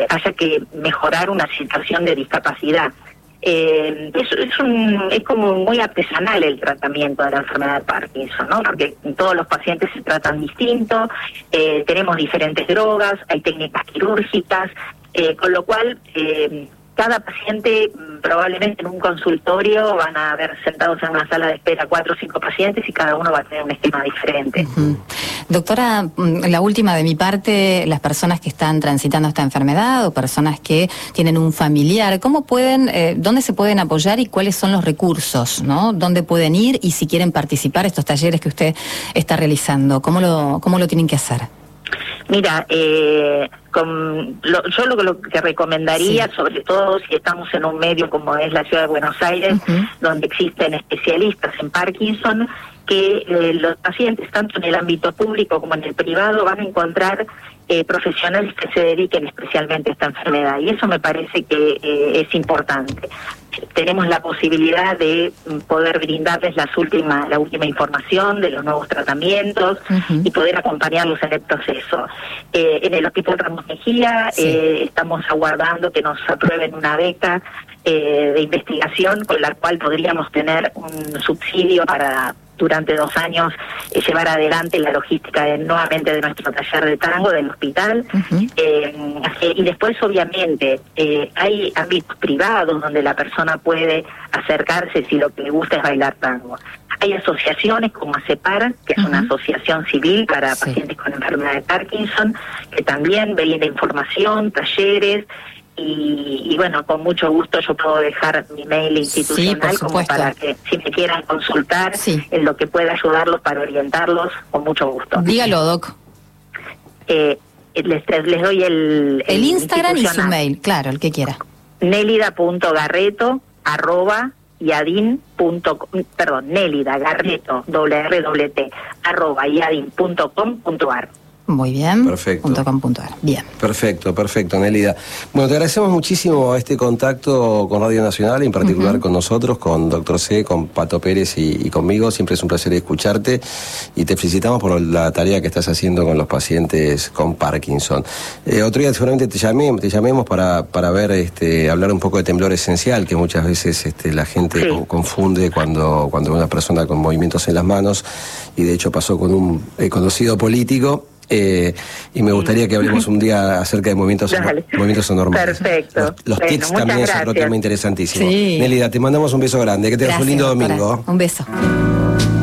haya que mejorar una situación de discapacidad. Es como muy artesanal el tratamiento de la enfermedad de Parkinson, ¿no? Porque todos los pacientes se tratan distinto, tenemos diferentes drogas, hay técnicas quirúrgicas, con lo cual cada paciente, probablemente en un consultorio van a haber sentados en una sala de espera 4 o 5 pacientes y cada uno va a tener un esquema diferente. Doctora, la última de mi parte, las personas que están transitando esta enfermedad o personas que tienen un familiar, ¿cómo pueden, dónde se pueden apoyar y cuáles son los recursos, ¿no? ¿Dónde pueden ir y si quieren participar estos talleres que usted está realizando? ¿Cómo lo tienen que hacer? Mira, yo lo que recomendaría, sobre todo si estamos en un medio como es la Ciudad de Buenos Aires, donde existen especialistas en Parkinson, que los pacientes, tanto en el ámbito público como en el privado, van a encontrar profesionales que se dediquen especialmente a esta enfermedad. Y eso me parece que es importante. Tenemos la posibilidad de poder brindarles la última información de los nuevos tratamientos y poder acompañarlos en el proceso. En el Hospital Ramos Mejía estamos aguardando que nos aprueben una beca de investigación con la cual podríamos tener un subsidio para durante 2 años llevar adelante la logística nuevamente de nuestro taller de tango del hospital. Y después, obviamente, hay ámbitos privados donde la persona puede acercarse si lo que le gusta es bailar tango. Hay asociaciones como ACEPAR, que es una asociación civil para pacientes con enfermedad de Parkinson, que también brinda información, talleres. Y bueno, con mucho gusto yo puedo dejar mi mail institucional como para que si me quieran consultar en lo que pueda ayudarlos para orientarlos, con mucho gusto. Dígalo, Doc. Les doy el Instagram y su mail, claro, el que quiera. Nélida.garreto@iadin.com.ar. Muy bien. Perfecto. .com.ar. Bien. Perfecto, Nélida. Bueno, te agradecemos muchísimo este contacto con Radio Nacional, en particular con nosotros, con Dr. C, con Pato Pérez y conmigo. Siempre es un placer escucharte y te felicitamos por la tarea que estás haciendo con los pacientes con Parkinson. Otro día seguramente te llamemos para ver, hablar un poco de temblor esencial, que muchas veces la gente confunde cuando una persona con movimientos en las manos, y de hecho pasó con un conocido político. Y me gustaría que hablemos un día acerca de movimientos anormales. Perfecto. Los tics también es otro tema interesantísimo. Nélida, te mandamos un beso grande, que tengas un lindo domingo. Un beso.